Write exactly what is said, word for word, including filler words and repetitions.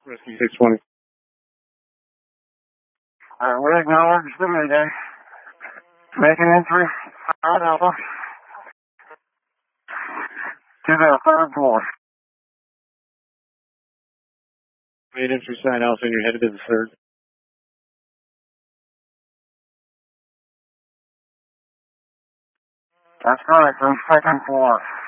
Rescue six twenty. Uh, we acknowledge the mayday. Making entry on Alpha to the third floor. Made entry sign Alpha and you're headed to the third. That's correct, the second floor.